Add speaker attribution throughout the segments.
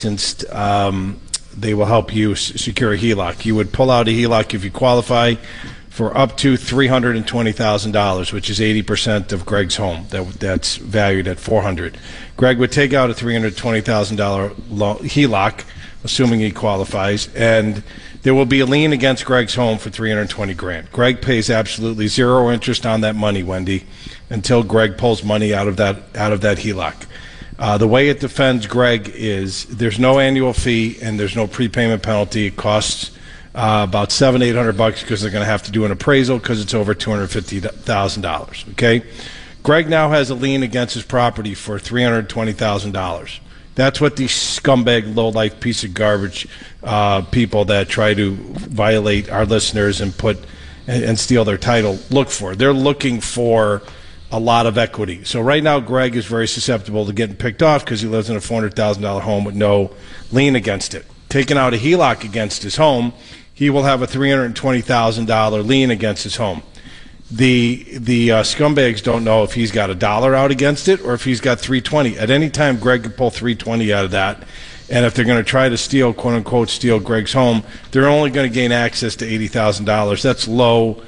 Speaker 1: licensed, they will help you secure a HELOC. You would pull out a HELOC if you qualify for up to $320,000, which is 80% of Greg's home. That's valued at $400,000. Greg would take out a $320,000 HELOC, assuming he qualifies, and there will be a lien against Greg's home for $320,000. Greg pays absolutely zero interest on that money, Wendy, until Greg pulls money out of that HELOC. The way it defends Greg is there's no annual fee and there's no prepayment penalty. It costs about $700-800 because they're going to have to do an appraisal because it's over $250,000. Okay, Greg now has a lien against his property for $320,000. That's what these scumbag, low-life piece of garbage people that try to violate our listeners and steal their title look for. They're looking for a lot of equity. So right now, Greg is very susceptible to getting picked off because he lives in a $400,000 home with no lien against it. Taking out a HELOC against his home, he will have a $320,000 lien against his home. The scumbags don't know if he's got $1 out against it or if he's got $320. At any time, Greg can pull $320 out of that. And if they're going to try to steal, quote unquote, steal Greg's home, they're only going to gain access to $80,000. That's low,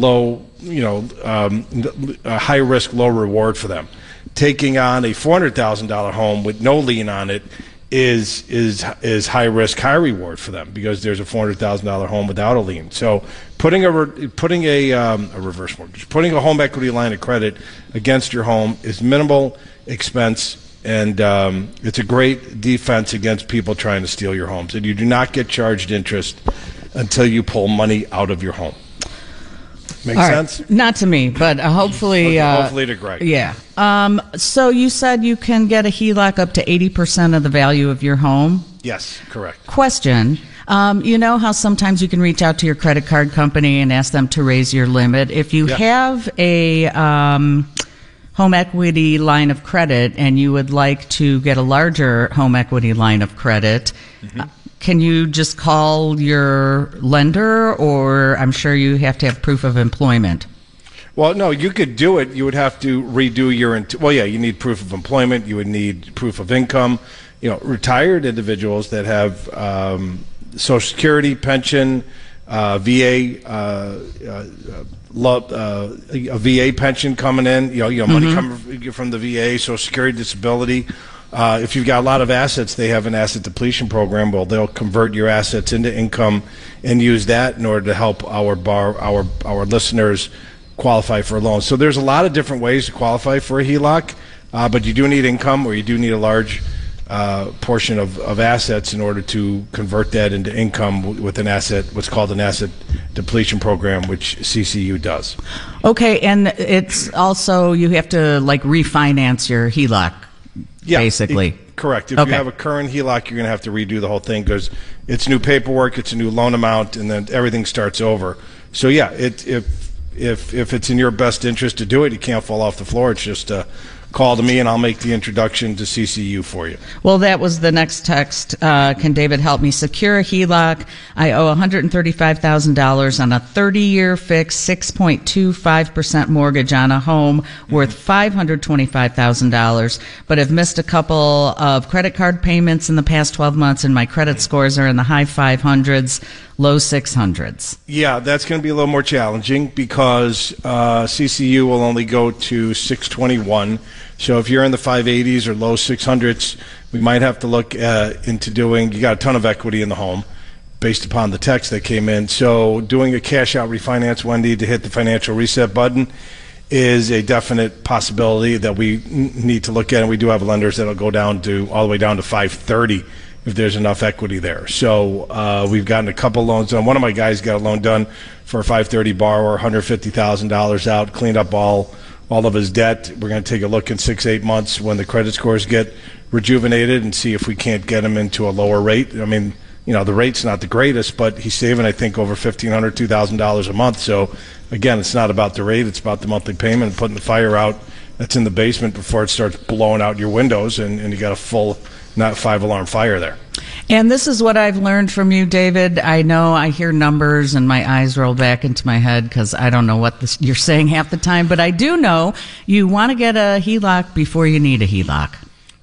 Speaker 1: high risk, low reward for them. Taking on a $400,000 home with no lien on it is high risk, high reward for them because there's a $400,000 home without a lien. So putting a reverse mortgage, putting a home equity line of credit against your home is minimal expense, and it's a great defense against people trying to steal your homes. And you do not get charged interest until you pull money out of your home. Make sense?
Speaker 2: Right. Not to me, but hopefully...
Speaker 1: hopefully to Greg.
Speaker 2: Yeah. So you said you can get a HELOC up to 80% of the value of your home?
Speaker 1: Yes, correct.
Speaker 2: Question. You know how sometimes you can reach out to your credit card company and ask them to raise your limit? If you have a home equity line of credit and you would like to get a larger home equity line of credit... Can you just call your lender, or I'm sure you have to have proof of employment?
Speaker 1: Well, no, you could do it. You would have to redo you need proof of employment. You would need proof of income. Retired individuals that have Social Security, pension, VA, a VA pension coming in, money coming from the VA, Social Security, disability. If you've got a lot of assets, they have an asset depletion program. Well, they'll convert your assets into income and use that in order to help our listeners qualify for a loan. So there's a lot of different ways to qualify for a HELOC, but you do need income, or you do need a large portion of assets in order to convert that into income with what's called an asset depletion program, which CCU does.
Speaker 2: Okay, and it's also you have to refinance your HELOC.
Speaker 1: Yeah,
Speaker 2: basically.
Speaker 1: Correct. If you have a current HELOC, you're going to have to redo the whole thing because it's new paperwork, it's a new loan amount, and then everything starts over. So yeah, if it's in your best interest to do it, you can't fall off the floor. It's just call to me and I'll make the introduction to CCU for you.
Speaker 2: Well, that was the next text. Can David help me secure a HELOC? I owe $135,000 on a 30-year fixed 6.25% mortgage on a home worth $525,000, but have missed a couple of credit card payments in the past 12 months, and my credit scores are in the high 500s, low 600s.
Speaker 1: Yeah, that's going to be a little more challenging because CCU will only go to 621. So if you're in the 580s or low 600s, we might have to look into you got a ton of equity in the home based upon the text that came in. So doing a cash out refinance, Wendy, to hit the financial reset button is a definite possibility that we need to look at. And we do have lenders that'll go all the way down to 530 if there's enough equity there. So we've gotten a couple loans done. One of my guys got a loan done for a 530 borrower, $150,000 out, cleaned up all of his debt. We're going to take a look in 6-8 months when the credit scores get rejuvenated and see if we can't get him into a lower rate. I mean, the rate's not the greatest, but he's saving, I think, over $1,500, $2,000 a month. So, again, it's not about the rate. It's about the monthly payment and putting the fire out that's in the basement before it starts blowing out your windows and you got a full, not 5-alarm fire there.
Speaker 2: And this is what I've learned from you, David. I know I hear numbers and my eyes roll back into my head because I don't know what you're saying half the time, but I do know you want to get a HELOC before you need a HELOC.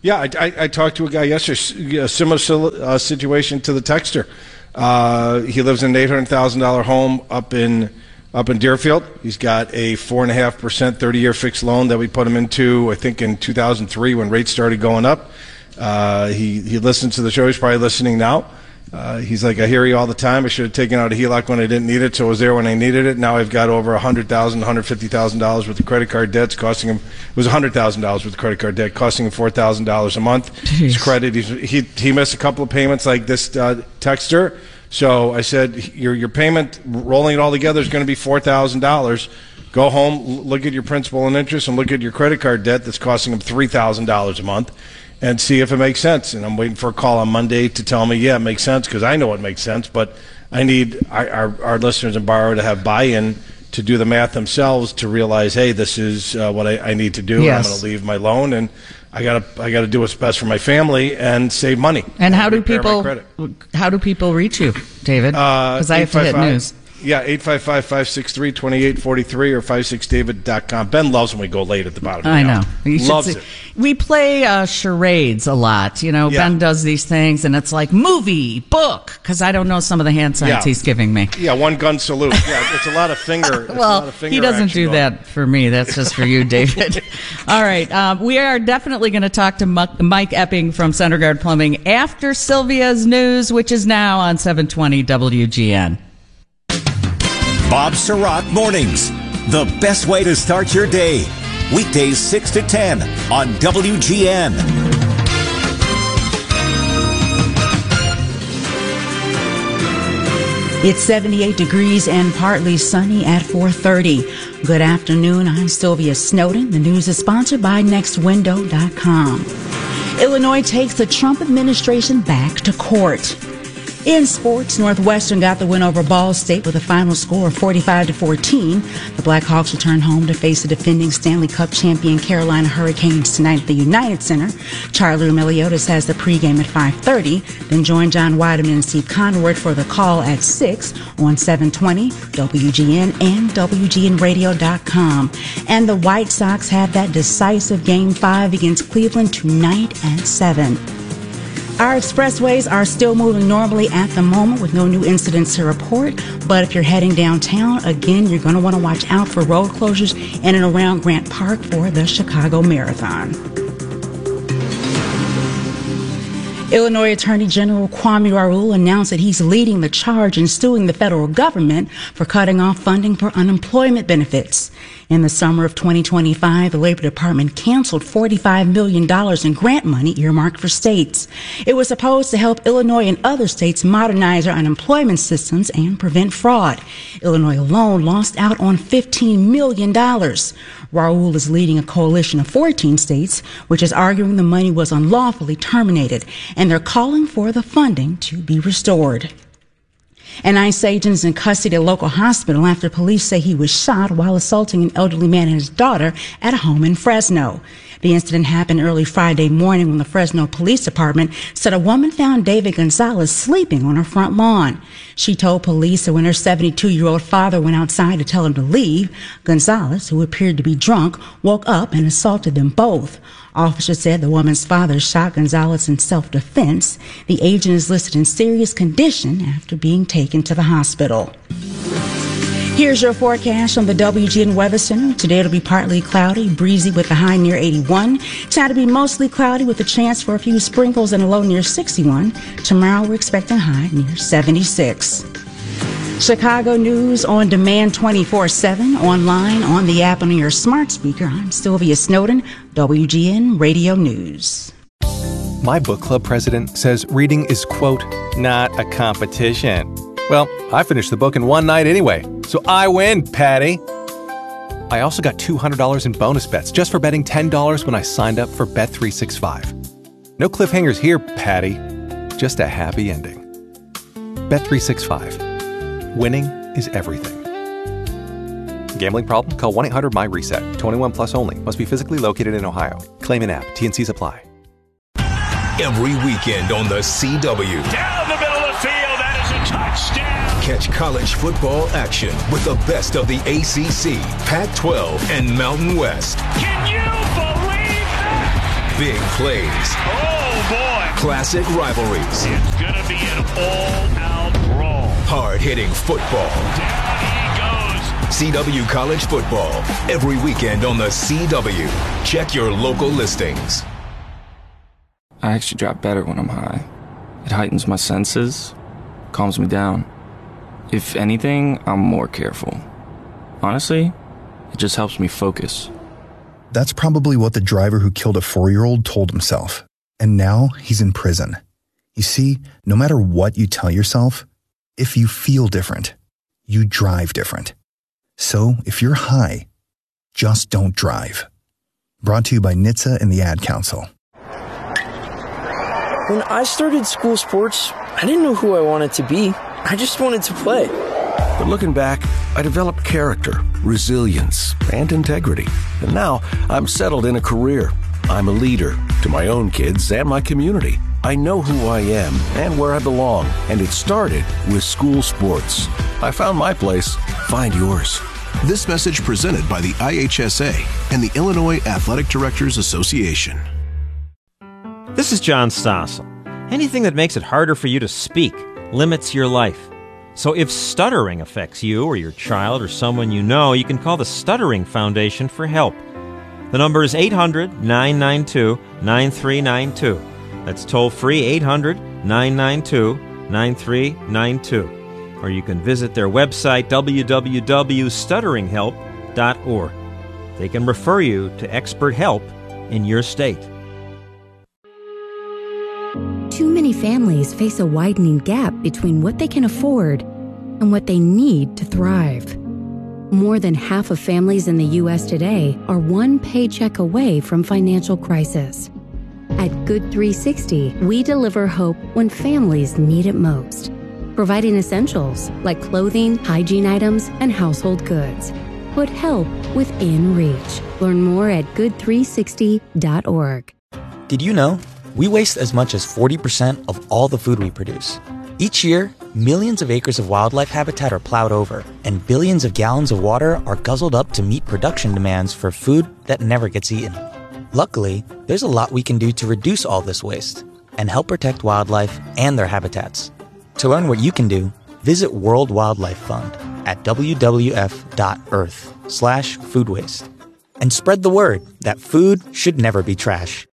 Speaker 1: Yeah, I talked to a guy yesterday, a similar situation to the texter. He lives in an $800,000 home up in Deerfield. He's got a 4.5% 30-year fixed loan that we put him into, I think, in 2003 when rates started going up. He listens to the show. He's probably listening now. He's like, I hear you all the time. I should have taken out a HELOC when I didn't need it, so I was there when I needed it. Now I've got over $100,000, $150,000 worth of credit card debts costing him. It was $100,000 worth of credit card debt costing him $4,000 a month.
Speaker 2: Jeez.
Speaker 1: His credit, he missed a couple of payments like this texter. So I said, your payment, rolling it all together, is going to be $4,000. Go home, look at your principal and interest, and look at your credit card debt that's costing him $3,000 a month, and see if it makes sense. And I'm waiting for a call on Monday to tell me, yeah, it makes sense, because I know it makes sense, but I need our listeners and borrower to have buy-in to do the math themselves to realize, hey, this is what I need to do.
Speaker 2: Yes.
Speaker 1: I'm going to leave my loan, and I gotta do what's best for my family and save money.
Speaker 2: And how do
Speaker 1: repair my
Speaker 2: people reach you, David? Because I have to hit news.
Speaker 1: Yeah, 855-563-2843 or 56david.com. Ben loves when we go late at the bottom of the
Speaker 2: I know.
Speaker 1: hour.
Speaker 2: You should
Speaker 1: Loves
Speaker 2: see.
Speaker 1: it.
Speaker 2: We play charades a lot. You know,
Speaker 1: Yeah.
Speaker 2: Ben does these things, and it's like movie, book, because I don't know some of the hand signs
Speaker 1: Yeah.
Speaker 2: he's giving me.
Speaker 1: Yeah, one gun salute. Yeah, it's a lot of finger. It's a lot
Speaker 2: Well,
Speaker 1: of finger
Speaker 2: he doesn't
Speaker 1: action
Speaker 2: do
Speaker 1: going.
Speaker 2: that for me. That's just for you, David. All right. We are definitely going to talk to Mike Epping from Center Guard Plumbing after Sylvia's news, which is now on 720 WGN.
Speaker 3: Bob Surratt Mornings, the best way to start your day. Weekdays 6 to 10 on WGN.
Speaker 4: It's 78 degrees and partly sunny at 4:30. Good afternoon. I'm Sylvia Snowden. The news is sponsored by NextWindow.com. Illinois takes the Trump administration back to court. In sports, Northwestern got the win over Ball State with a final score of 45-14. The Blackhawks return home to face the defending Stanley Cup champion Carolina Hurricanes tonight at the United Center. Charlie Meliodas has the pregame at 5:30. Then join John Weideman and Steve Conrad for the call at 6 on 720 WGN and WGNradio.com. And the White Sox have that decisive Game 5 against Cleveland tonight at 7. Our expressways are still moving normally at the moment with no new incidents to report. But if you're heading downtown, again, you're going to want to watch out for road closures in and around Grant Park for the Chicago Marathon. Illinois Attorney General Kwame Raoul announced that he's leading the charge in suing the federal government for cutting off funding for unemployment benefits. In the summer of 2025, the Labor Department canceled $45 million in grant money earmarked for states. It was supposed to help Illinois and other states modernize their unemployment systems and prevent fraud. Illinois alone lost out on $15 million. Raoul is leading a coalition of 14 states, which is arguing the money was unlawfully terminated, and they're calling for the funding to be restored. An ICE agent is in custody at a local hospital after police say he was shot while assaulting an elderly man and his daughter at a home in Fresno. The incident happened early Friday morning when the Fresno Police Department said a woman found David Gonzalez sleeping on her front lawn. She told police that when her 72-year-old father went outside to tell him to leave, Gonzalez, who appeared to be drunk, woke up and assaulted them both. Officers said the woman's father shot Gonzalez in self-defense. The agent is listed in serious condition after being taken to the hospital. Here's your forecast from the WGN Weather Center. Today it'll be partly cloudy, breezy with a high near 81. Tonight it'll be mostly cloudy with a chance for a few sprinkles and a low near 61. Tomorrow we're expecting a high near 76. Chicago news on demand 24/7, online, on the app, and on your smart speaker. I'm Sylvia Snowden, WGN Radio News.
Speaker 5: My book club president says reading is, quote, not a competition. Well, I finished the book in one night anyway, so I win, Patty. I also got $200 in bonus bets just for betting $10 when I signed up for Bet365. No cliffhangers here, Patty. Just a happy ending. Bet365. Winning is everything. Gambling problem? Call 1-800-MY-RESET. 21 plus only. Must be physically located in Ohio. Claim in app. T&Cs apply.
Speaker 6: Every weekend on the CW.
Speaker 7: Down the middle of the field. That is a touchdown.
Speaker 6: Catch college football action with the best of the ACC, Pac-12, and Mountain West.
Speaker 7: Can you believe that?
Speaker 6: Big plays.
Speaker 7: Oh, boy.
Speaker 6: Classic rivalries.
Speaker 7: It's going to be an all-out brawl.
Speaker 6: Hard-hitting football.
Speaker 7: Down he goes.
Speaker 6: CW College Football. Every weekend on the CW. Check your local listings.
Speaker 8: I actually drop better when I'm high. It heightens my senses, calms me down. If anything, I'm more careful. Honestly, it just helps me focus.
Speaker 9: That's probably what the driver who killed a 4-year-old told himself. And now he's in prison. You see, no matter what you tell yourself, if you feel different, you drive different. So if you're high, just don't drive. Brought to you by NHTSA and the Ad Council.
Speaker 10: When I started school sports, I didn't know who I wanted to be. I just wanted to play.
Speaker 11: But looking back, I developed character, resilience, and integrity. And now I'm settled in a career. I'm a leader to my own kids and my community. I know who I am and where I belong. And it started with school sports. I found my place. Find yours.
Speaker 12: This message presented by the IHSA and the Illinois Athletic Directors Association.
Speaker 13: This is John Stossel. Anything that makes it harder for you to speak limits your life. So if stuttering affects you or your child or someone you know, you can call the Stuttering Foundation for help. The number is 800-992-9392. That's toll-free 800-992-9392. Or you can visit their website, www.stutteringhelp.org. They can refer you to expert help in your state.
Speaker 14: Too many families face a widening gap between what they can afford and what they need to thrive. More than half of families in the U.S. today are one paycheck away from financial crisis. At Good 360, we deliver hope when families need it most, providing essentials like clothing, hygiene items, and household goods. Put help within reach. Learn more at good360.org.
Speaker 15: Did you know we waste as much as 40% of all the food we produce? Each year, millions of acres of wildlife habitat are plowed over, and billions of gallons of water are guzzled up to meet production demands for food that never gets eaten. Luckily, there's a lot we can do to reduce all this waste and help protect wildlife and their habitats. To learn what you can do, visit World Wildlife Fund at wwf.earth/food waste. And spread the word that food should never be trash.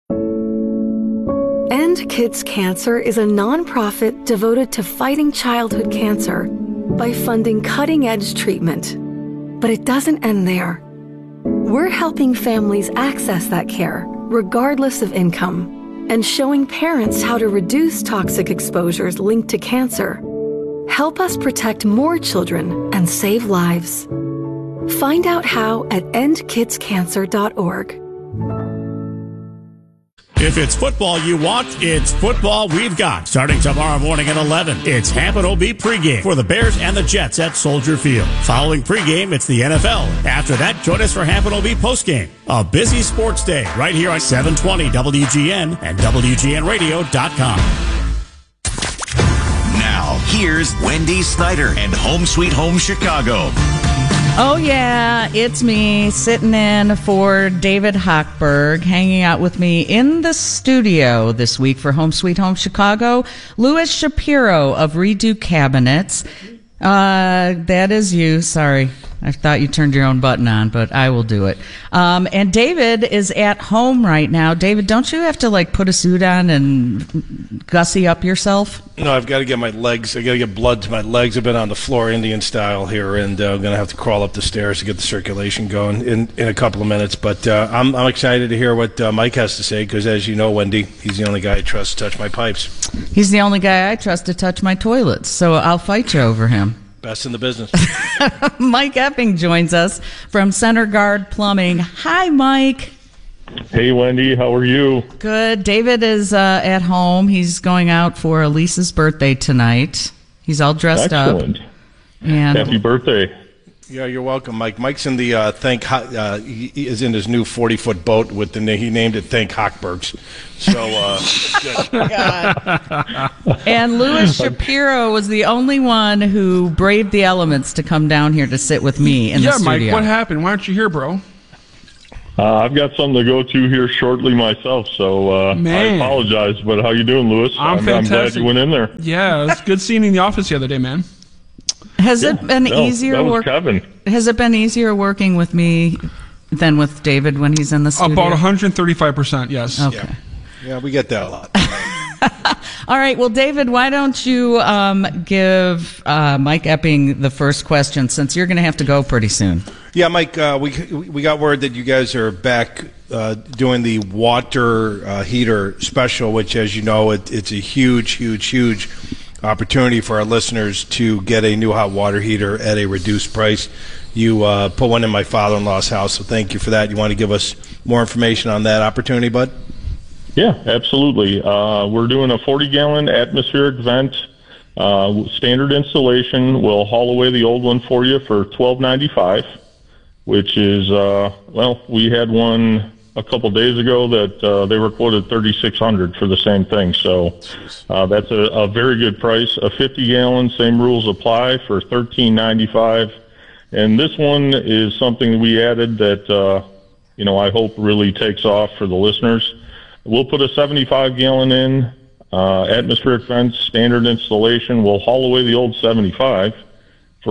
Speaker 16: End Kids Cancer is a nonprofit devoted to fighting childhood cancer by funding cutting-edge treatment. But it doesn't end there. We're helping families access that care, regardless of income, and showing parents how to reduce toxic exposures linked to cancer. Help us protect more children and save lives. Find out how at endkidscancer.org.
Speaker 17: If it's football you want, it's football we've got. Starting tomorrow morning at 11, it's Hampton OB pregame for the Bears and the Jets at Soldier Field. Following pregame, it's the NFL. After that, join us for Hampton OB postgame. A busy sports day right here on 720 WGN and WGNradio.com.
Speaker 3: Now, here's Wendy Snyder and Home Sweet Home Chicago.
Speaker 2: Oh, yeah, it's me sitting in for David Hochberg, hanging out with me in the studio this week for Home Sweet Home Chicago. Louis Shapiro of Redo Cabinets. That is you. Sorry. I thought you turned your own button on, but I will do it. And David is at home right now. David, don't you have to put a suit on and gussy up yourself?
Speaker 1: No, I've got to get my legs. I got to get blood to my legs. I've been on the floor Indian style here, and I'm going to have to crawl up the stairs to get the circulation going in a couple of minutes. But I'm excited to hear what Mike has to say because, as you know, Wendy, he's the only guy I trust to touch my pipes.
Speaker 2: He's the only guy I trust to touch my toilets, so I'll fight you over him.
Speaker 1: Best in the business.
Speaker 2: Mike Epping joins us from Center Guard Plumbing. Hi, Mike.
Speaker 18: Hey, Wendy. How are you?
Speaker 2: Good. David is at home. He's going out for Elisa's birthday tonight. He's all dressed
Speaker 18: Excellent.
Speaker 2: up. And
Speaker 18: happy birthday.
Speaker 1: Yeah, you're welcome, Mike. Mike's in the he is in his new 40-foot boat with he named it Thank Hochbergs. So good.
Speaker 2: God. And Louis Shapiro was the only one who braved the elements to come down here to sit with me in the studio.
Speaker 19: Yeah, Mike, what happened? Why aren't you here, bro?
Speaker 18: I've got something to go to here shortly myself, so I apologize. But how you doing, Lewis?
Speaker 19: I'm fantastic.
Speaker 18: I'm glad you went in there.
Speaker 19: Yeah, it was good seeing you in the office the other day, man.
Speaker 2: Has it been easier?
Speaker 18: That was Kevin.
Speaker 2: Has it been easier working with me than with David when he's in the studio?
Speaker 19: About 135%, yes.
Speaker 2: Okay.
Speaker 1: Yeah, we get that a lot.
Speaker 2: All right. Well, David, why don't you give Mike Epping the first question, since you're going to have to go pretty soon.
Speaker 1: Yeah, Mike, we got word that you guys are back doing the water heater special, which, as you know, it's a huge opportunity for our listeners to get a new hot water heater at a reduced price. You put one in my father-in-law's house, so thank you for that. You want to give us more information on that opportunity, bud?
Speaker 18: Yeah, absolutely. We're doing a 40-gallon atmospheric vent, standard installation. We'll haul away the old one for you for $1,295, which is, we had one a couple days ago that they were quoted $3,600 for the same thing. So that's a very good price. A 50-gallon, same rules apply, for $1,395. And this one is something we added that, I hope really takes off for the listeners. We'll put a 75-gallon in, atmospheric vent, standard installation. We'll haul away the old 75 for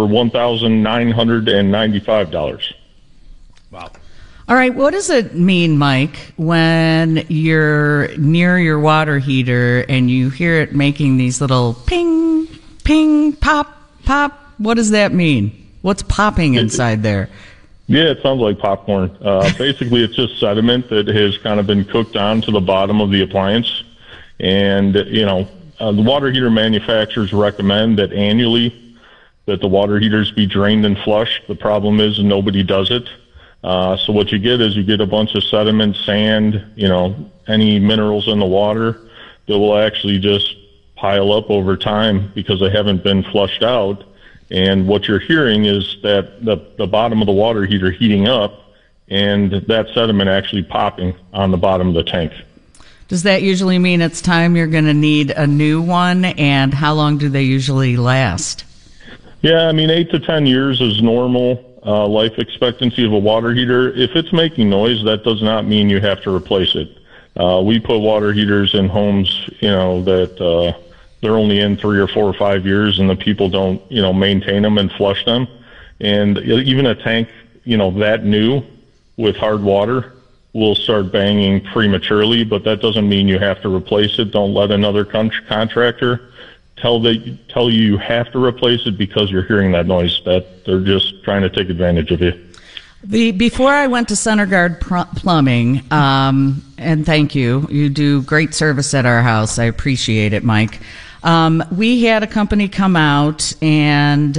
Speaker 18: $1,995.
Speaker 1: Wow.
Speaker 2: All right. What does it mean, Mike, when you're near your water heater and you hear it making these little ping, ping, pop, pop? What does that mean? What's popping inside there?
Speaker 18: Yeah, it sounds like popcorn. Basically, it's just sediment that has kind of been cooked onto the bottom of the appliance. And, the water heater manufacturers recommend that annually that the water heaters be drained and flushed. The problem is nobody does it. So what you get is you get a bunch of sediment, sand, any minerals in the water that will actually just pile up over time because they haven't been flushed out. And what you're hearing is that the bottom of the water heater heating up and that sediment actually popping on the bottom of the tank.
Speaker 2: Does that usually mean it's time you're going to need a new one? And how long do they usually last?
Speaker 18: Yeah, 8 to 10 years is normal life expectancy of a water heater. If it's making noise, that does not mean you have to replace it. We put water heaters in homes, that they're only in 3 or 4 or 5 years, and the people don't, maintain them and flush them. And even a tank, that new with hard water will start banging prematurely, but that doesn't mean you have to replace it. Don't let another contractor tell you have to replace it because you're hearing that noise. That they're just trying to take advantage of you.
Speaker 2: Before I went to Center Guard Plumbing, and thank you. You do great service at our house. I appreciate it, Mike. We had a company come out, and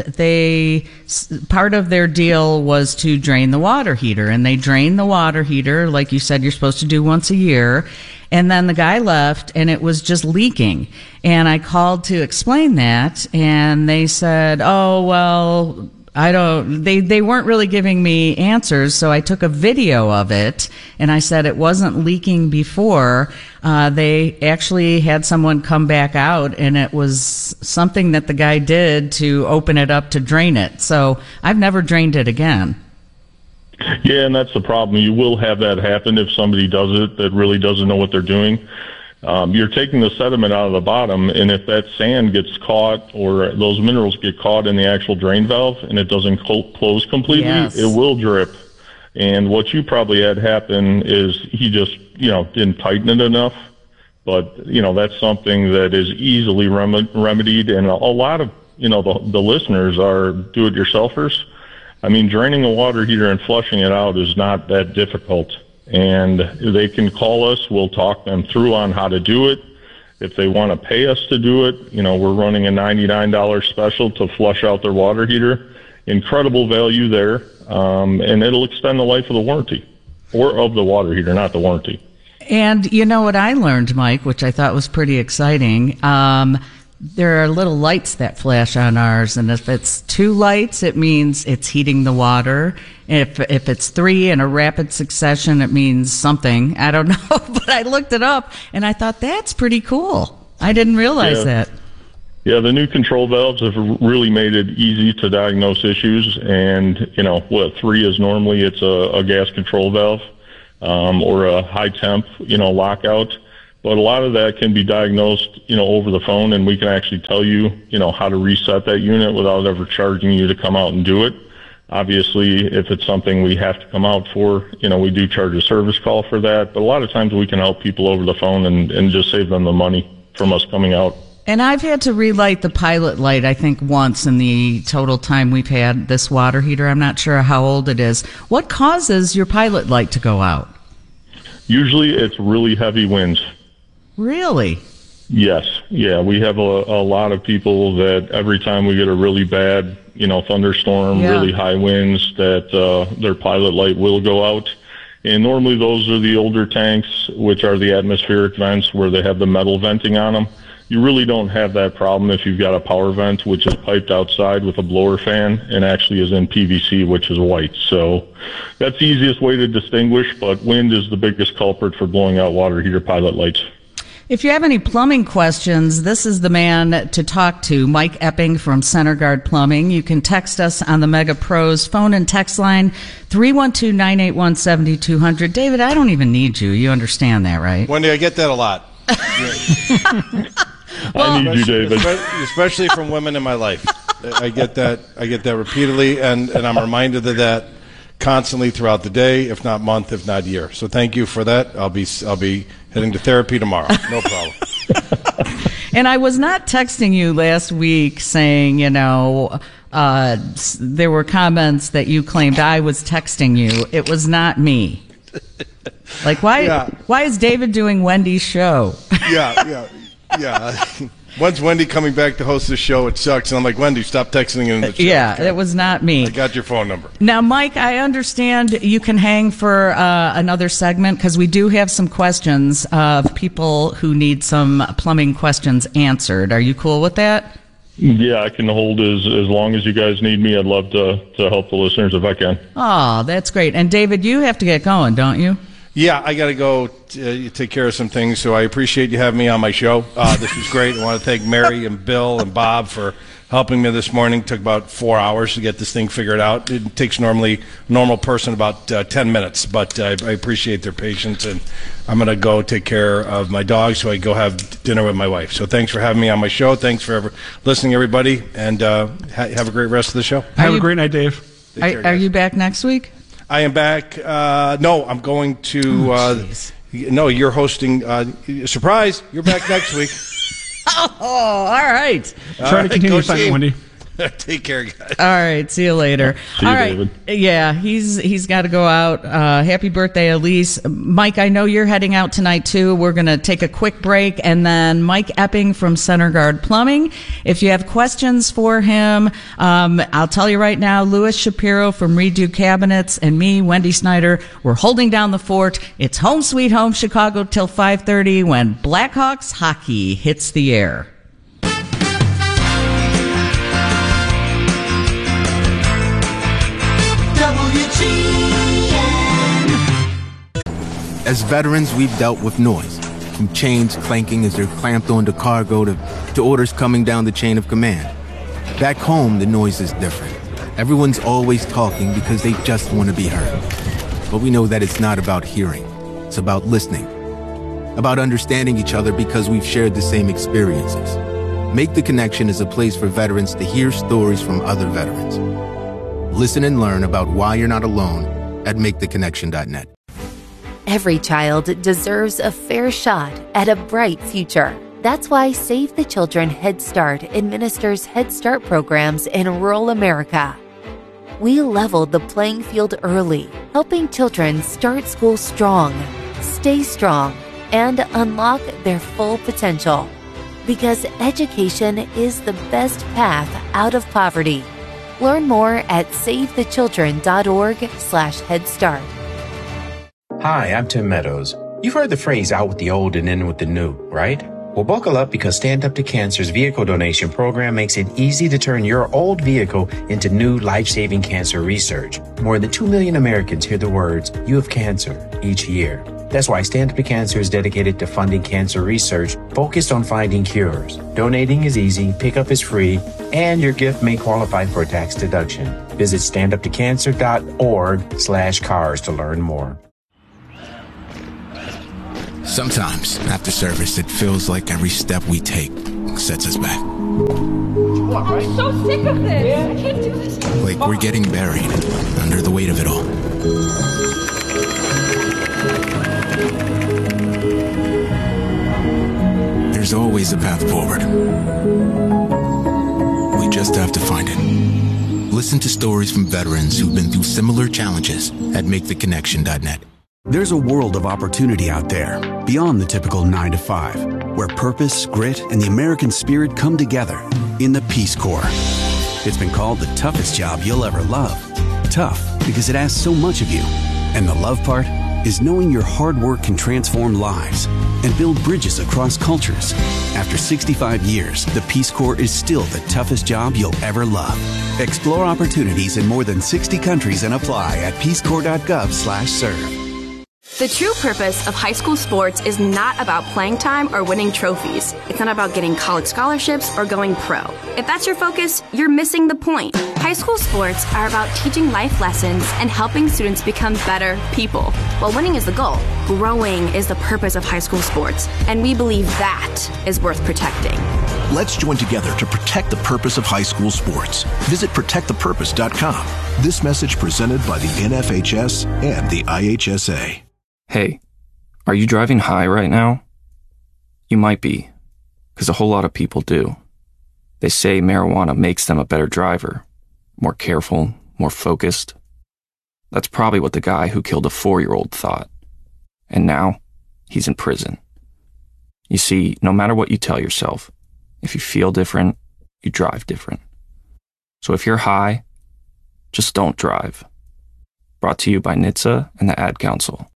Speaker 2: part of their deal was to drain the water heater, and they drained the water heater, like you said, you're supposed to do once a year. And then the guy left, and it was just leaking. And I called to explain that, and they said, "Oh, well, they weren't really giving me answers, so I took a video of it, and I said it wasn't leaking before. They actually had someone come back out, and it was something that the guy did to open it up to drain it. So I've never drained it again."
Speaker 18: Yeah, and that's the problem. You will have that happen if somebody does it that really doesn't know what they're doing. You're taking the sediment out of the bottom, and if that sand gets caught or those minerals get caught in the actual drain valve and it doesn't close completely, yes, it will drip. And what you probably had happen is he just, didn't tighten it enough. But, that's something that is easily remedied. And a lot of, the listeners are do-it-yourselfers. Draining a water heater and flushing it out is not that difficult. And they can call us. We'll talk them through on how to do it. If they want to pay us to do it, we're running a $99 special to flush out their water heater. Incredible value there. And it'll extend the life of the warranty, or of the water heater, not the warranty.
Speaker 2: And you know what I learned, Mike, which I thought was pretty exciting? There are little lights that flash on ours, and if it's 2 lights, it means it's heating the water. If it's 3 in a rapid succession, it means something. I don't know, but I looked it up, and I thought that's pretty cool. I didn't realize that.
Speaker 18: Yeah, the new control valves have really made it easy to diagnose issues, and 3 is normally it's a gas control valve. or a high temp, lockout. But a lot of that can be diagnosed, over the phone, and we can actually tell you, how to reset that unit without ever charging you to come out and do it. Obviously, if it's something we have to come out for, we do charge a service call for that. But a lot of times we can help people over the phone and just save them the money from us coming out.
Speaker 2: And I've had to relight the pilot light, I think, once in the total time we've had this water heater. I'm not sure how old it is. What causes your pilot light to go out?
Speaker 18: Usually it's really heavy winds.
Speaker 2: Really?
Speaker 18: Yes. Yeah, we have a lot of people that every time we get a really bad, thunderstorm, really high winds, that their pilot light will go out. And normally those are the older tanks, which are the atmospheric vents where they have the metal venting on them. You really don't have that problem if you've got a power vent, which is piped outside with a blower fan and actually is in PVC, which is white. So that's the easiest way to distinguish, but wind is the biggest culprit for blowing out water heater pilot lights.
Speaker 2: If you have any plumbing questions, this is the man to talk to, Mike Epping from Center Guard Plumbing. You can text us on the Mega Pros phone and text line 312-981-7200. David, I don't even need you. You understand that, right?
Speaker 1: Wendy, I get that a lot.
Speaker 18: I need you, David.
Speaker 1: Especially from women in my life. I get that repeatedly, and I'm reminded of that constantly throughout the day, if not month, if not year. So thank you for that. I'll be heading to therapy tomorrow. No problem.
Speaker 2: And I was not texting you last week saying, there were comments that you claimed I was texting you. It was not me. Like, why is David doing Wendy's show?
Speaker 1: Yeah. When's Wendy coming back to host the show? It sucks. And I'm like, Wendy, stop texting in the show.
Speaker 2: Yeah,
Speaker 1: okay?
Speaker 2: It was not me.
Speaker 1: I got your phone number.
Speaker 2: Now, Mike, I understand you can hang for another segment because we do have some questions of people who need some plumbing questions answered. Are you cool with that?
Speaker 18: Yeah, I can hold as long as you guys need me. I'd love to help the listeners if I can.
Speaker 2: Oh, that's great. And David, you have to get going, don't you?
Speaker 1: Yeah, I got to go take care of some things, so I appreciate you having me on my show. This was great. I want to thank Mary and Bill and Bob for helping me this morning. It took about 4 hours to get this thing figured out. It takes a normal person about 10 minutes, but I appreciate their patience, and I'm going to go take care of my dog so I can go have dinner with my wife. So thanks for having me on my show. Thanks for listening, everybody, and have a great rest of the show.
Speaker 19: Have a great night, Dave.
Speaker 2: Are you back next week?
Speaker 1: I am back. No, I'm going to. No, you're hosting. Surprise! You're back next week.
Speaker 2: Oh, all right.
Speaker 19: Try to continue fighting, Wendy.
Speaker 1: Take care, guys.
Speaker 2: All right, see you later.
Speaker 18: See you,
Speaker 2: all right,
Speaker 18: David.
Speaker 2: Yeah, he's got to go out. Happy birthday, Elise. Mike, I know you're heading out tonight too. We're going to take a quick break, and then Mike Epping from Center Guard Plumbing. If you have questions for him, I'll tell you right now, Louis Shapiro from Redo Cabinets and me, Wendy Snyder, we're holding down the fort. It's home sweet home Chicago till 5:30 when Blackhawks hockey hits the air.
Speaker 20: As veterans, we've dealt with noise, from chains clanking as they're clamped onto cargo to orders coming down the chain of command. Back home, the noise is different. Everyone's always talking because they just want to be heard. But we know that it's not about hearing. It's about listening. About understanding each other because we've shared the same experiences. Make the Connection is a place for veterans to hear stories from other veterans. Listen and learn about why you're not alone at MakeTheConnection.net.
Speaker 21: Every child deserves a fair shot at a bright future. That's why Save the Children Head Start administers Head Start programs in rural America. We leveled the playing field early, helping children start school strong, stay strong, and unlock their full potential. Because education is the best path out of poverty. Learn more at SaveTheChildren.org/HeadStart.
Speaker 22: Hi, I'm Tim Meadows. You've heard the phrase out with the old and in with the new, right? Well, buckle up because Stand Up to Cancer's vehicle donation program makes it easy to turn your old vehicle into new life-saving cancer research. More than 2 million Americans hear the words, "You have cancer," each year. That's why Stand Up to Cancer is dedicated to funding cancer research focused on finding cures. Donating is easy, pickup is free, and your gift may qualify for a tax deduction. Visit standuptocancer.org/cars to learn more.
Speaker 20: Sometimes, after service, it feels like every step we take sets us back.
Speaker 4: I'm so sick of this. I can't do this.
Speaker 20: Like we're getting buried under the weight of it all. There's always a path forward. We just have to find it. Listen to stories from veterans who've been through similar challenges at MakeTheConnection.net.
Speaker 5: There's a world of opportunity out there, beyond the typical 9 to 5, where purpose, grit, and the American spirit come together in the Peace Corps. It's been called the toughest job you'll ever love. Tough because it asks so much of you. And the love part is knowing your hard work can transform lives and build bridges across cultures. After 65 years, the Peace Corps is still the toughest job you'll ever love. Explore opportunities in more than 60 countries and apply at peacecorps.gov/serve.
Speaker 23: The true purpose of high school sports is not about playing time or winning trophies. It's not about getting college scholarships or going pro. If that's your focus, you're missing the point. High school sports are about teaching life lessons and helping students become better people. While winning is the goal, growing is the purpose of high school sports, and we believe that is worth protecting.
Speaker 12: Let's join together to protect the purpose of high school sports. Visit protectthepurpose.com. This message presented by the NFHS and the IHSA.
Speaker 8: Hey, are you driving high right now? You might be, because a whole lot of people do. They say marijuana makes them a better driver, more careful, more focused. That's probably what the guy who killed a 4-year-old thought. And now, he's in prison. You see, no matter what you tell yourself, if you feel different, you drive different. So if you're high, just don't drive. Brought to you by NHTSA and the Ad Council.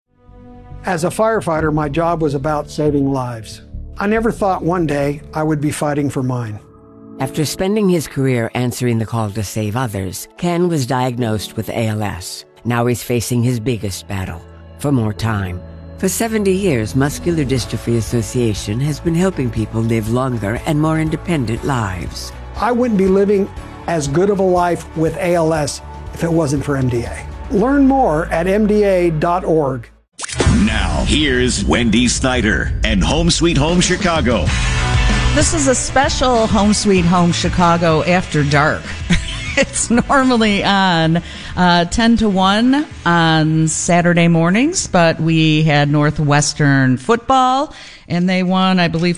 Speaker 24: As a firefighter, my job was about saving lives. I never thought one day I would be fighting for mine.
Speaker 25: After spending his career answering the call to save others, Ken was diagnosed with ALS. Now he's facing his biggest battle, for more time. For 70 years, Muscular Dystrophy Association has been helping people live longer and more independent lives.
Speaker 24: I wouldn't be living as good of a life with ALS if it wasn't for MDA. Learn more at MDA.org.
Speaker 3: Now, here's Wendy Snyder and Home Sweet Home Chicago.
Speaker 2: This is a special Home Sweet Home Chicago After Dark. It's normally on 10 to 1 on Saturday mornings, but we had Northwestern football, and they won, I believe,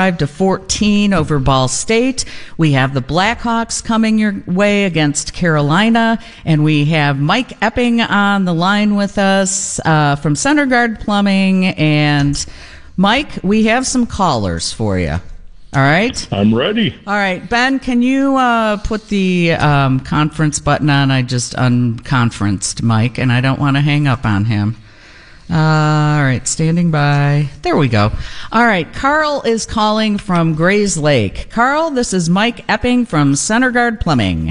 Speaker 2: 45-14 over Ball State. We have the Blackhawks coming your way against Carolina, and we have Mike Epping on the line with us from Center Guard Plumbing. And Mike, we have some callers for you. All right?
Speaker 18: I'm ready.
Speaker 2: All right. Ben, can you put the conference button on? I just unconferenced Mike, and I don't want to hang up on him. All right. Standing by. There we go. All right. Carl is calling from Grays Lake. Carl, this is Mike Epping from Center Guard Plumbing.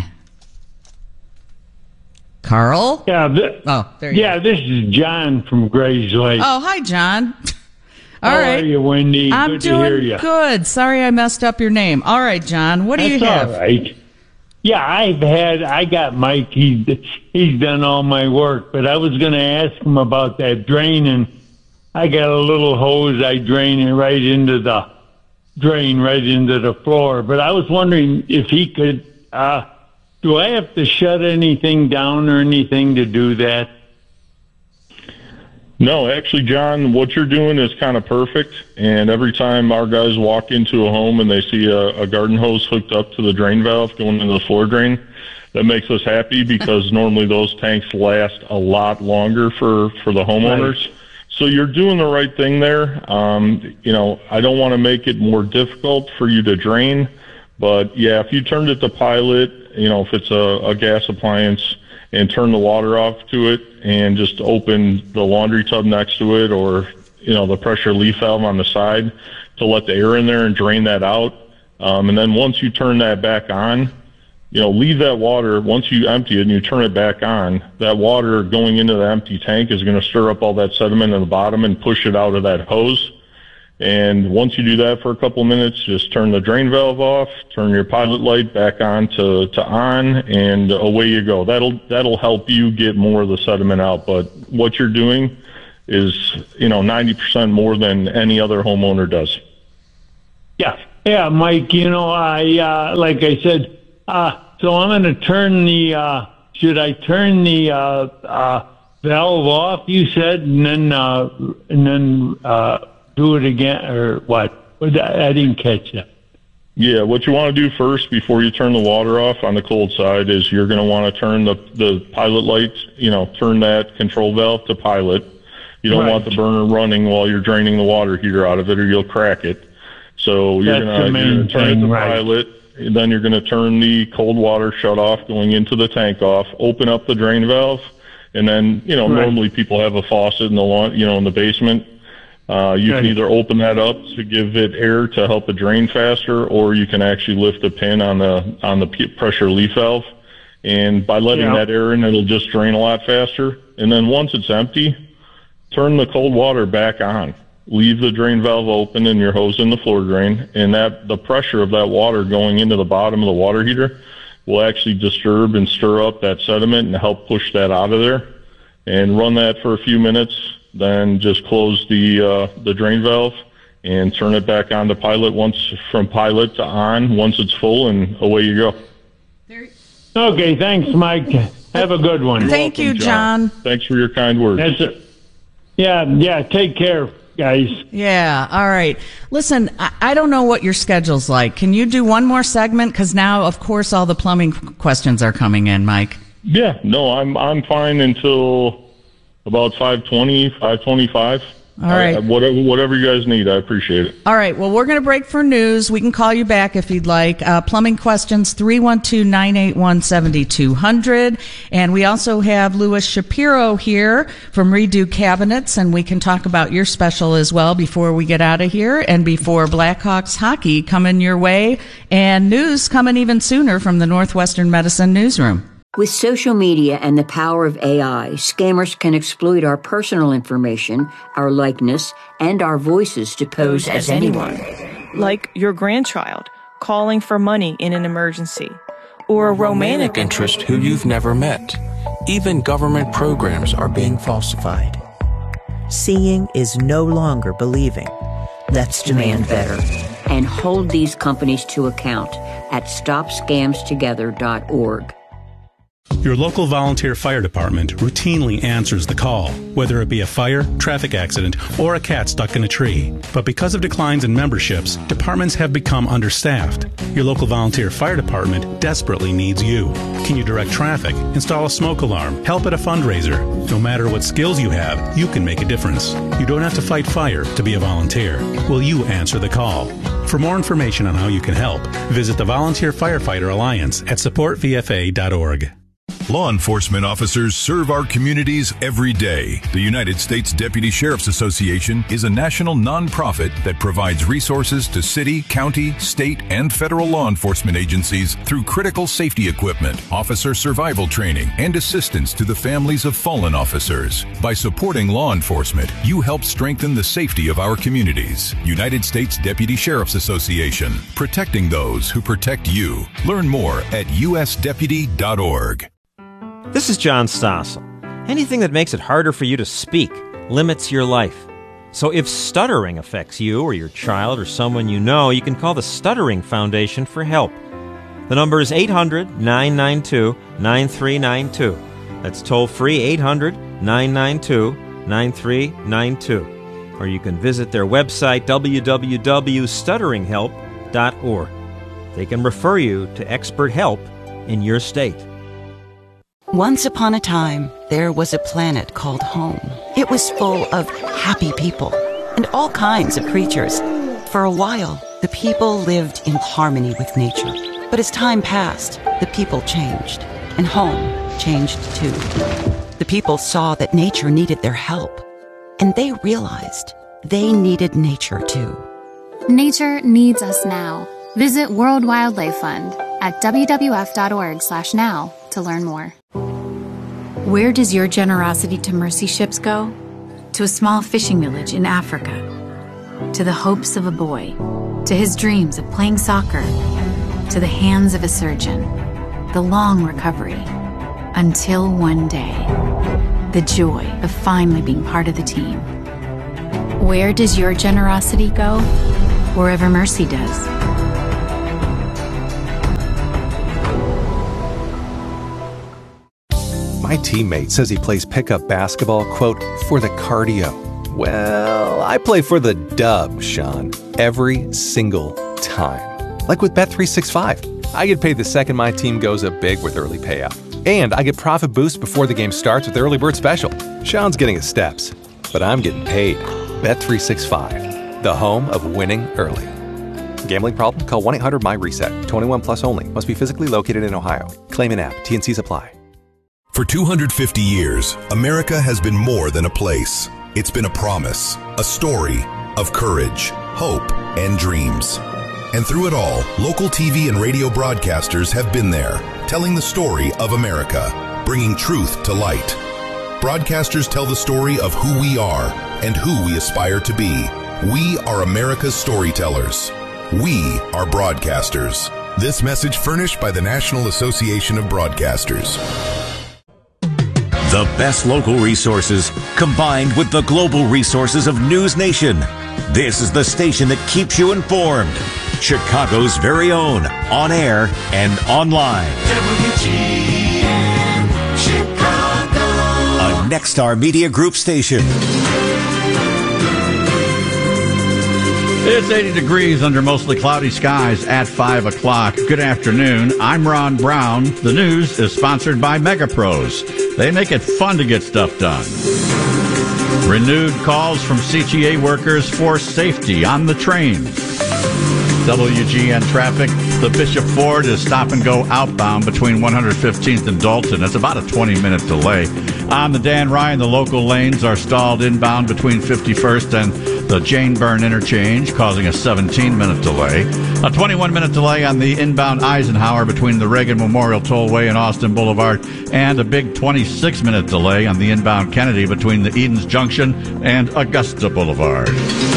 Speaker 2: Carl?
Speaker 26: Yeah.
Speaker 2: There you go.
Speaker 26: This is John from Grays Lake.
Speaker 2: Oh, hi, John. All
Speaker 26: How
Speaker 2: right.
Speaker 26: are you, Wendy?
Speaker 2: I'm
Speaker 26: good to hear you.
Speaker 2: doing good. Sorry I messed up your name. All right, John, what do you have?
Speaker 26: All right. Yeah, I got Mike. He's done all my work, but I was going to ask him about that drain, and I got a little hose. I drain it right into the drain, right into the floor. But I was wondering if he could, do I have to shut anything down or anything to do that?
Speaker 18: No, actually, John, what you're doing is kind of perfect. And every time our guys walk into a home and they see a garden hose hooked up to the drain valve going into the floor drain, that makes us happy because normally those tanks last a lot longer for the homeowners. Right. So you're doing the right thing there. I don't want to make it more difficult for you to drain. But, yeah, if you turned it to pilot, if it's a gas appliance, and turn the water off to it and just open the laundry tub next to it or, the pressure relief valve on the side to let the air in there and drain that out. And then once you turn that back on, leave that water. Once you empty it and you turn it back on, that water going into the empty tank is going to stir up all that sediment in the bottom and push it out of that hose. And once you do that for a couple of minutes, just turn the drain valve off, turn your pilot light back on to on, and away you go. That'll help you get more of the sediment out. But what you're doing is 90% more than any other homeowner does.
Speaker 26: Yeah, Mike. I like I said. So I'm going to turn the. Should I turn the valve off? You said, and then do it again, or what? I didn't catch that.
Speaker 18: Yeah, what you want to do first before you turn the water off on the cold side is you're going to want to turn the pilot lights. Turn that control valve to pilot. You don't want the burner running while you're draining the water heater out of it, or you'll crack it. So you're going to turn it to pilot, and then you're going to turn the cold water shut off going into the tank off, open up the drain valve, and then, normally people have a faucet in the in the basement. You can either open that up to give it air to help it drain faster, or you can actually lift the pin on the pressure leaf valve. And by letting that air in, it'll just drain a lot faster. And then once it's empty, turn the cold water back on. Leave the drain valve open and your hose in the floor drain, and the pressure of that water going into the bottom of the water heater will actually disturb and stir up that sediment and help push that out of there. And run that for a few minutes, then just close the drain valve and turn it back on to pilot from pilot to on once it's full, and away you go.
Speaker 26: Okay, thanks, Mike. Have a good one.
Speaker 2: Thank you, John.
Speaker 18: Thanks for your kind words.
Speaker 26: That's it. Yeah, take care, guys.
Speaker 2: Yeah, all right. Listen, I don't know what your schedule's like. Can you do one more segment? Because now, of course, all the plumbing questions are coming in, Mike.
Speaker 18: Yeah, no, I'm fine until about 5:20, 5:25.
Speaker 2: All right.
Speaker 18: Whatever you guys need, I appreciate it.
Speaker 2: All right. Well, we're going to break for news. We can call you back if you'd like. Plumbing questions, 312-981-7200. And we also have Louis Shapiro here from Redo Cabinets, and we can talk about your special as well before we get out of here and before Blackhawks hockey coming your way and news coming even sooner from the Northwestern Medicine Newsroom.
Speaker 6: With social media and the power of AI, scammers can exploit our personal information, our likeness, and our voices to pose as anyone.
Speaker 7: Like your grandchild calling for money in an emergency, or a romantic
Speaker 9: interest who you've never met. Even government programs are being falsified.
Speaker 10: Seeing is no longer believing.
Speaker 6: Let's demand better and hold these companies to account at StopScamsTogether.org.
Speaker 11: Your local volunteer fire department routinely answers the call, whether it be a fire, traffic accident, or a cat stuck in a tree. But because of declines in memberships, departments have become understaffed. Your local volunteer fire department desperately needs you. Can you direct traffic, install a smoke alarm, help at a fundraiser? No matter what skills you have, you can make a difference. You don't have to fight fire to be a volunteer. Will you answer the call? For more information on how you can help, visit the Volunteer Firefighter Alliance at supportvfa.org.
Speaker 13: Law enforcement officers serve our communities every day. The United States Deputy Sheriff's Association is a national nonprofit that provides resources to city, county, state, and federal law enforcement agencies through critical safety equipment, officer survival training, and assistance to the families of fallen officers. By supporting law enforcement, you help strengthen the safety of our communities. United States Deputy Sheriff's Association, protecting those who protect you. Learn more at usdeputy.org.
Speaker 27: This is John Stossel. Anything that makes it harder for you to speak limits your life. So if stuttering affects you or your child or someone you know, you can call the Stuttering Foundation for help. The number is 800-992-9392. That's toll-free 800-992-9392. Or you can visit their website, www.stutteringhelp.org. They can refer you to expert help in your state.
Speaker 28: Once upon a time, there was a planet called home. It was full of happy people and all kinds of creatures. For a while, the people lived in harmony with nature. But as time passed, the people changed, and home changed too. The people saw that nature needed their help, and they realized they needed nature too.
Speaker 29: Nature needs us now. Visit World Wildlife Fund at wwf.org/now to learn more.
Speaker 30: Where does your generosity to mercy ships go? To a small fishing village in Africa. To the hopes of a boy. To his dreams of playing soccer. To the hands of a surgeon. The long recovery. Until one day, the joy of finally being part of the team. Where does your generosity go? Wherever mercy does.
Speaker 1: My teammate says he plays pickup basketball, quote, for the cardio. Well, I play for the dub, Sean, every single time. Like with Bet365. I get paid the second my team goes up big with early payout. And I get profit boost before the game starts with the early bird special. Sean's getting his steps, but I'm getting paid. Bet365, the home of winning early. Gambling problem? Call 1-800-MY-RESET. 21 plus only. Must be physically located in Ohio. Claim an app. T&Cs apply.
Speaker 13: For 250 years, America has been more than a place. It's been a promise, a story of courage, hope, and dreams. And through it all, local TV and radio broadcasters have been there, telling the story of America, bringing truth to light. Broadcasters tell the story of who we are and who we aspire to be. We are America's storytellers. We are broadcasters. This message furnished by the National Association of Broadcasters.
Speaker 3: The best local resources combined with the global resources of News Nation. This is the station that keeps you informed. Chicago's very own, on air and online. WGN Chicago. A Nexstar Media Group station.
Speaker 4: It's 80 degrees under mostly cloudy skies at 5 o'clock. Good afternoon. I'm Ron Brown. The news is sponsored by MegaPros. They make it fun to get stuff done. Renewed calls from CTA workers for safety on the trains. WGN traffic. The Bishop Ford is stop and go outbound between 115th and Dalton. It's about a 20-minute delay. On the Dan Ryan, the local lanes are stalled inbound between 51st and the Jane Byrne interchange, causing a 17-minute delay. A 21-minute delay on the inbound Eisenhower between the Reagan Memorial Tollway and Austin Boulevard, and a big 26-minute delay on the inbound Kennedy between the Edens Junction and Augusta Boulevard.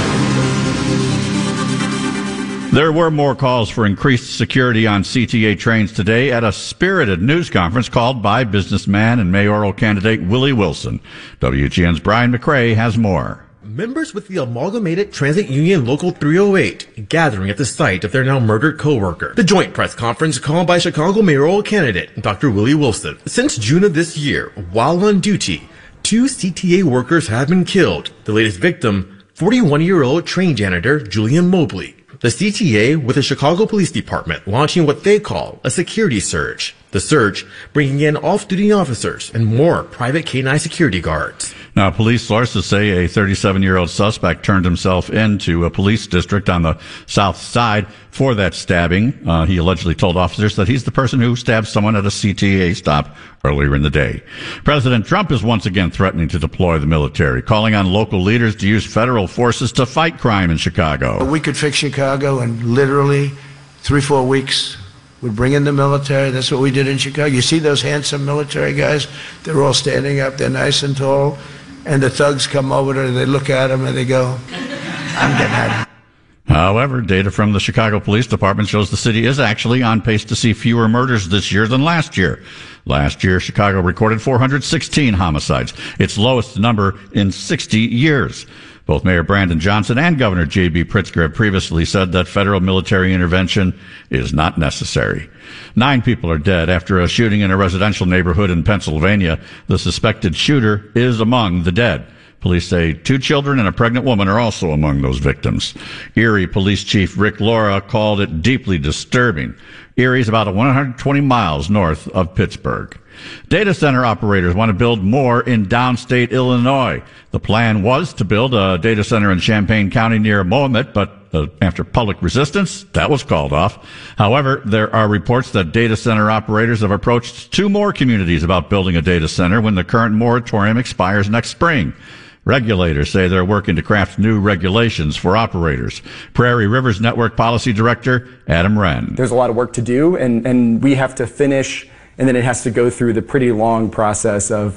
Speaker 4: There were more calls for increased security on CTA trains today at a spirited news conference called by businessman and mayoral candidate Willie Wilson. WGN's Brian McRae has more.
Speaker 14: Members with the Amalgamated Transit Union Local 308 gathering at the site of their now murdered co-worker. The joint press conference called by Chicago mayoral candidate Dr. Willie Wilson. Since June of this year, while on duty, 2 CTA workers have been killed. The latest victim, 41-year-old train janitor Julian Mobley. The CTA with the Chicago Police Department launching what they call a security surge. The surge bringing in off-duty officers and more private K-9 security guards.
Speaker 4: Now, police sources say a 37-year-old suspect turned himself into a police district on the south side for that stabbing. He allegedly told officers that he's the person who stabbed someone at a CTA stop earlier in the day. President Trump is once again threatening to deploy the military, calling on local leaders to use federal forces to fight crime in Chicago.
Speaker 15: We could fix Chicago in literally 3-4 weeks. We'd bring in the military. That's what we did in Chicago. You see those handsome military guys? They're all standing up. They're nice and tall. And the thugs come over there, they look at them, and they go, I'm getting out of here.
Speaker 4: However, data from the Chicago Police Department shows the city is actually on pace to see fewer murders this year than last year. Last year, Chicago recorded 416 homicides, its lowest number in 60 years. Both Mayor Brandon Johnson and Governor J.B. Pritzker have previously said that federal military intervention is not necessary. 9 people are dead after a shooting in a residential neighborhood in Pennsylvania. The suspected shooter is among the dead. Police say 2 children and a pregnant woman are also among those victims. Erie Police Chief Rick Laura called it deeply disturbing. Erie is about 120 miles north of Pittsburgh. Data center operators want to build more in downstate Illinois. The plan was to build a data center in Champaign County near Wilmette, but after public resistance, that was called off. However, there are reports that data center operators have approached 2 more communities about building a data center when the current moratorium expires next spring. Regulators say they're working to craft new regulations for operators. Prairie Rivers Network Policy Director Adam Wren.
Speaker 16: There's a lot of work to do, and we have to finish, and then it has to go through the pretty long process of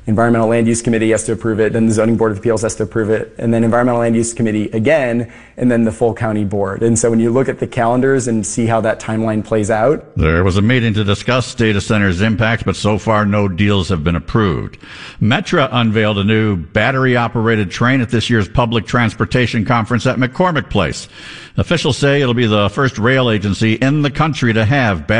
Speaker 5: Environmental Land Use Committee has to approve it, then the Zoning Board of Appeals has to approve it, and then Environmental Land Use Committee again, and then the full county board. And so when you look at the calendars and see how that timeline plays out.
Speaker 4: There was a meeting to discuss data centers' impact, but so far no deals have been approved. Metra unveiled a new battery-operated train at this year's Public Transportation Conference at McCormick Place. Officials say it'll be the first rail agency in the country to have battery